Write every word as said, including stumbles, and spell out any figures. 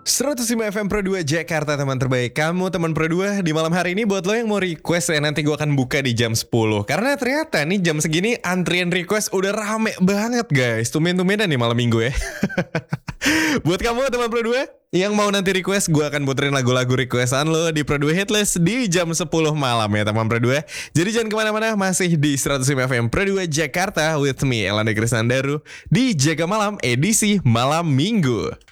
seratus lima F M Pro dua Jakarta, teman terbaik kamu, teman Pro dua. Di malam hari ini buat lo yang mau request ya, nanti gue akan buka di jam sepuluh. Karena ternyata nih jam segini antrian request udah rame banget guys. Tumben-tumbenan nih malam minggu ya. Buat kamu teman Pro dua yang mau nanti request, gue akan puterin lagu-lagu requestan lo di Pro dua Hitlist di jam sepuluh malam ya teman Pro dua. Jadi jangan kemana-mana, masih di seratus lima F M Pro dua Jakarta with me, Elanda Krisandaru, di Jaga Malam edisi malam minggu.